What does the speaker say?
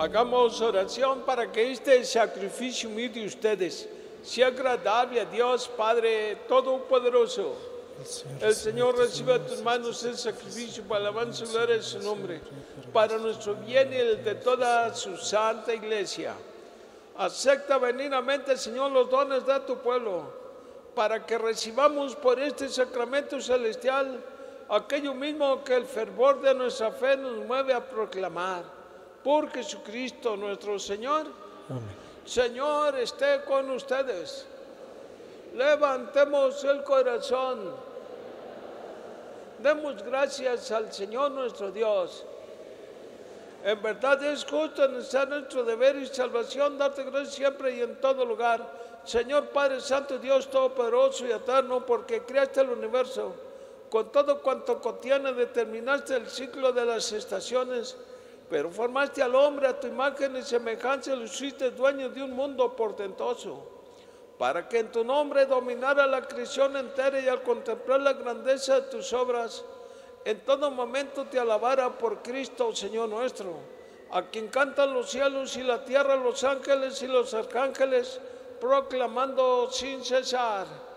Hagamos oración para que este sacrificio mío de ustedes sea agradable a Dios Padre Todopoderoso. El Señor reciba de tus manos el sacrificio para alabanza y gloria de su nombre, para nuestro bien y el de toda su santa iglesia. Acepta benignamente, Señor, los dones de tu pueblo, para que recibamos por este sacramento celestial aquello mismo que el fervor de nuestra fe nos mueve a proclamar. Por Jesucristo nuestro Señor. Amén. Señor, esté con ustedes. Levantemos el corazón. Demos gracias al Señor nuestro Dios. En verdad es justo, necesario nuestro deber y salvación, darte gracias siempre y en todo lugar. Señor Padre Santo, Dios Todopoderoso y Eterno, porque creaste el universo, con todo cuanto contiene, determinaste el ciclo de las estaciones, pero formaste al hombre a tu imagen y semejanza y lo hiciste dueño de un mundo portentoso, para que en tu nombre dominara la creación entera y al contemplar la grandeza de tus obras, en todo momento te alabara por Cristo, Señor nuestro, a quien cantan los cielos y la tierra, los ángeles y los arcángeles, proclamando sin cesar: